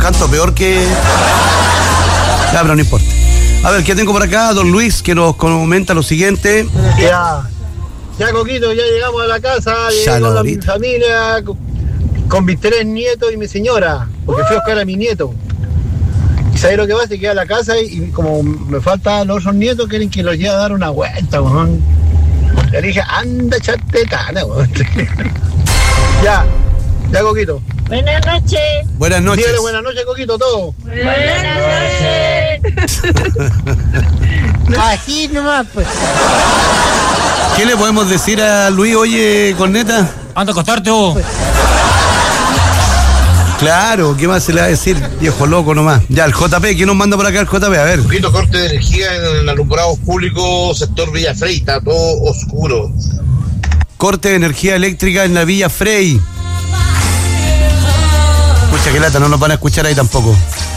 tanto peor que... Ya, pero no importa. A ver, ¿qué tengo por acá? Don Luis, que nos comenta lo siguiente. Ya, Coquito, ya llegamos a la casa, Ya llegué con lo mi vi. familia, con mis 3 nietos y mi señora, porque fui a buscar a mi nieto. ¿Y sabes lo que pasa? Llegué a la casa y como me faltan los otros nietos, quieren que los lleve a dar una vuelta, weón. Le dije, anda, echate cana, weón. Ya, Coquito. Buenas noches. Buenas noches. Dígale buenas noches, Coquito, todo. Buenas noches. Así nomás, pues. ¿Qué le podemos decir a Luis, oye, corneta? Anda a acostarte vos. Claro, ¿qué más se le va a decir? Viejo loco nomás. Ya, el JP, ¿quién nos manda por acá el JP? A ver. Poquito corte de energía en el alumbrado público sector Villa Frey, está todo oscuro. Corte de energía eléctrica en la Villa Frey. Pucha, qué lata, no nos van a escuchar ahí tampoco.